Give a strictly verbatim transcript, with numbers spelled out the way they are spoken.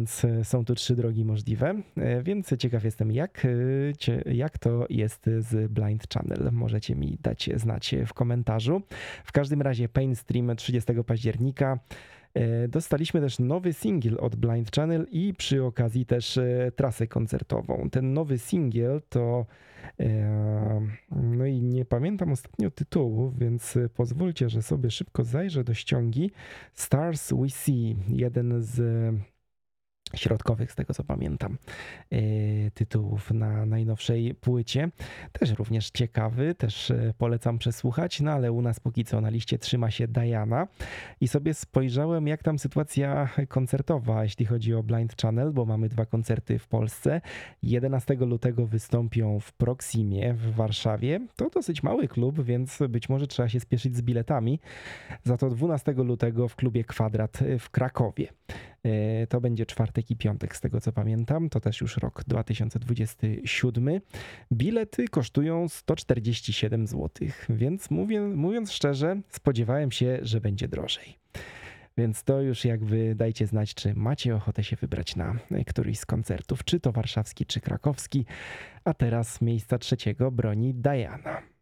więc są tu trzy drogi możliwe, więc ciekaw jestem, jak, jak to jest z Blind Channel. Możecie mi dać znać w komentarzu. W każdym razie Painstream trzydziestego października. Dostaliśmy też nowy singiel od Blind Channel i przy okazji też trasę koncertową. Ten nowy singiel to, no i nie pamiętam ostatnio tytułu, więc pozwólcie, że sobie szybko zajrzę do ściągi. Stars We See, jeden z środkowych, z tego co pamiętam, tytułów na najnowszej płycie. Też również ciekawy, też polecam przesłuchać, no ale u nas póki co na liście trzyma się Diana i sobie spojrzałem, jak tam sytuacja koncertowa, jeśli chodzi o Blind Channel, bo mamy dwa koncerty w Polsce. jedenastego lutego wystąpią w Proximie w Warszawie. To dosyć mały klub, więc być może trzeba się spieszyć z biletami. Za to dwunastego lutego w klubie Kwadrat w Krakowie. To będzie czwartek i piątek, z tego co pamiętam. To też już rok dwa tysiące dwudziesty siódmy. Bilety kosztują sto czterdzieści siedem złotych, więc mówię, mówiąc szczerze, spodziewałem się, że będzie drożej. Więc to już jakby dajcie znać, czy macie ochotę się wybrać na któryś z koncertów, czy to warszawski, czy krakowski. A teraz miejsca trzeciego broni Diana.